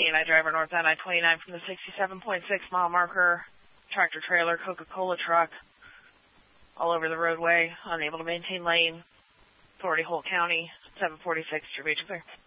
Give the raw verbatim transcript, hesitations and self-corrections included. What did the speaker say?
C and I driver northbound I twenty-nine from the sixty-seven point six mile marker. Tractor trailer, Coca-Cola truck, all over the roadway, unable to maintain lane. Authority, Holt County, seven forty-six, True Clear.